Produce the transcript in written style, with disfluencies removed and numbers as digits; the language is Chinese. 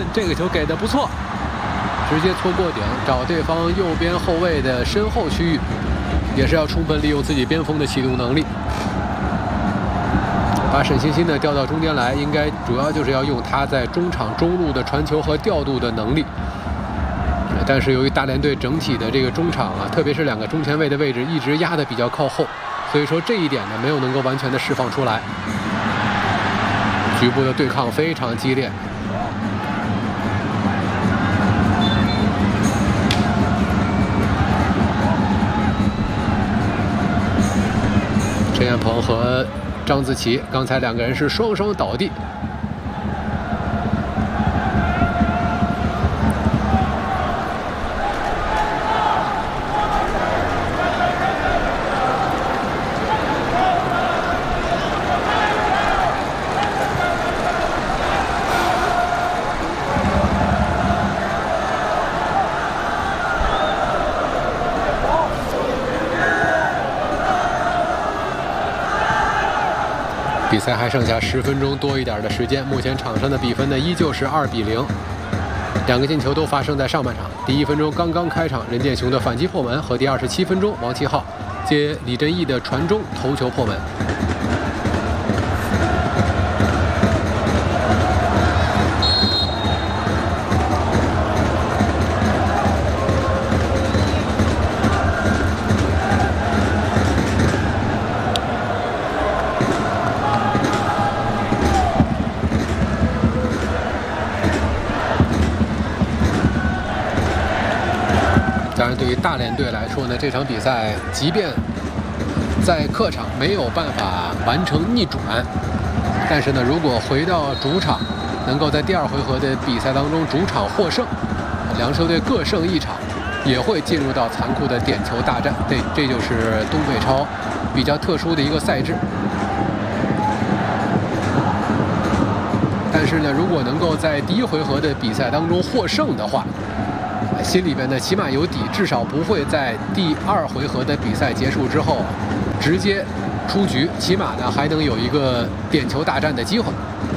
这个球给的不错，直接搓过顶，找对方右边后卫的身后区域，也是要充分利用自己边锋的启动能力。把沈星星呢调到中间来，应该主要就是要用他在中场中路的传球和调度的能力。但是由于大连队整体的这个中场啊，特别是2个中前卫的位置一直压得比较靠后，所以说这一点呢没有能够完全的释放出来。局部的对抗非常激烈。陈彦鹏和张子琪刚才2个人是双双倒地。比赛还剩下10分钟多一点的时间，目前场上的比分呢依旧是2比0，2个进球都发生在上半场。第1分钟刚刚开场，任建雄的反击破门和第27分钟王启浩接李振义的传中头球破门。当然，对于大连队来说呢，这场比赛即便在客场没有办法完成逆转，但是呢，如果回到主场，能够在第2回合的比赛当中主场获胜，2球队各胜1场，也会进入到残酷的点球大战。这就是东北超比较特殊的一个赛制。但是呢，如果能够在第1回合的比赛当中获胜的话，心里边呢起码有底，至少不会在第2回合的比赛结束之后直接出局，起码呢还能有一个点球大战的机会。